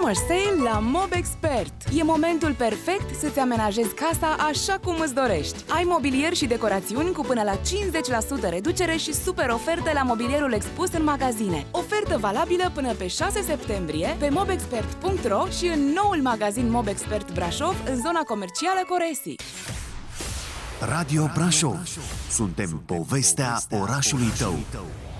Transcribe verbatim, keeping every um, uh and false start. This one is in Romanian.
Summer Sale la Mobexpert. E momentul perfect să-ți amenajezi casa așa cum îți dorești. Ai mobilier și decorațiuni cu până la cincizeci la sută reducere și super oferte la mobilierul expus în magazine. Ofertă valabilă până pe șase septembrie pe mobexpert punct ro și în noul magazin Mobexpert Brașov în zona comercială Coresi. Radio Brașov. Suntem povestea orașului tău.